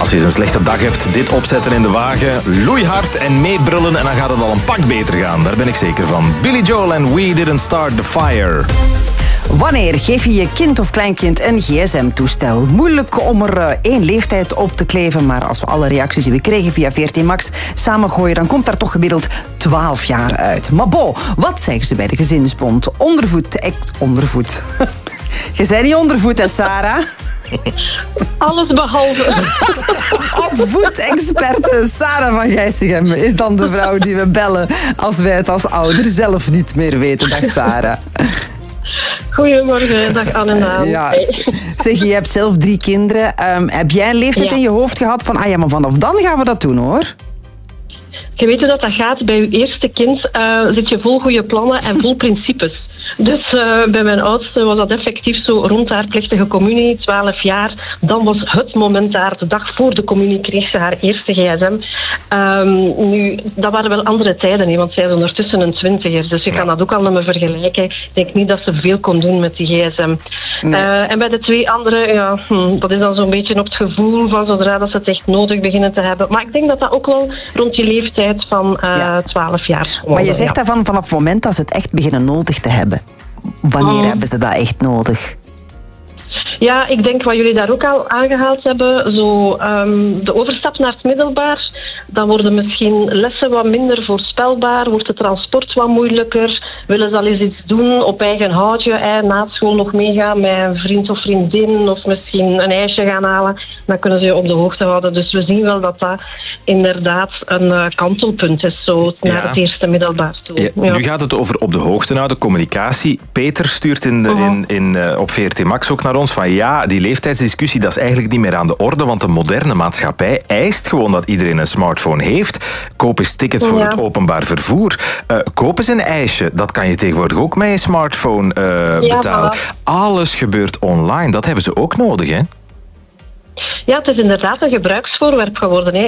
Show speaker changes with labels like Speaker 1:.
Speaker 1: Als je eens een slechte dag hebt, dit opzetten in de wagen, loeihard en meebrullen en dan gaat het al een pak beter gaan. Daar ben ik zeker van. Billy Joel en We Didn't Start the Fire.
Speaker 2: Wanneer geef je je kind of kleinkind een gsm-toestel? Moeilijk om er één leeftijd op te kleven, maar als we alle reacties die we kregen via VRT Max samengooien, dan komt daar toch gemiddeld 12 jaar uit. Maar bon, wat zeggen ze bij de gezinsbond? Ondervoed. Je zei niet ondervoed, hè, Sarah?
Speaker 3: Alles behalve.
Speaker 2: Opvoedexperte Sarah van Gijsegem is dan de vrouw die we bellen als wij het als ouder zelf niet meer weten. Dag Sarah.
Speaker 3: Goedemorgen, dag Anne en Daan.
Speaker 2: Ja, zeg, je hebt zelf 3 kinderen. Heb jij een leeftijd in je hoofd gehad van, ah ja, maar vanaf dan gaan we dat doen, hoor?
Speaker 3: Je weet hoe dat gaat. Bij je eerste kind zit je vol goede plannen en vol principes. Dus bij mijn oudste was dat effectief zo rond haar plechtige communie, 12 jaar. Dan was het moment daar, de dag voor de communie, kreeg ze haar eerste gsm. Nu, dat waren wel andere tijden, want zij is ondertussen een 20er. Dus je kan dat ook al met me vergelijken. Ik denk niet dat ze veel kon doen met die gsm. Nee. En bij de 2 anderen, ja, dat is dan zo'n beetje op het gevoel van zodra dat ze het echt nodig beginnen te hebben. Maar ik denk dat dat ook wel rond die leeftijd van 12 jaar is.
Speaker 2: Maar je zegt daarvan vanaf het moment dat ze het echt beginnen nodig te hebben. Wanneer hebben ze dat echt nodig?
Speaker 3: Ja, ik denk wat jullie daar ook al aangehaald hebben, zo de overstap naar het middelbaar, dan worden misschien lessen wat minder voorspelbaar, wordt het transport wat moeilijker, willen ze al eens iets doen op eigen houtje, na school nog meegaan met een vriend of vriendin of misschien een ijsje gaan halen, dan kunnen ze je op de hoogte houden. Dus we zien wel dat dat inderdaad een kantelpunt is, zo naar het eerste middelbaar toe.
Speaker 1: Ja, nu gaat het over op de hoogte houden, communicatie. Peter stuurt op VRT Max ook naar ons van ja, die leeftijdsdiscussie, dat is eigenlijk niet meer aan de orde, want de moderne maatschappij eist gewoon dat iedereen een smartphone heeft. Koop eens tickets voor het openbaar vervoer. Koop eens een ijsje. Dat kan je tegenwoordig ook met je smartphone betalen. Alles gebeurt online. Dat hebben ze ook nodig, hè?
Speaker 3: Ja, het is inderdaad een gebruiksvoorwerp geworden, hè.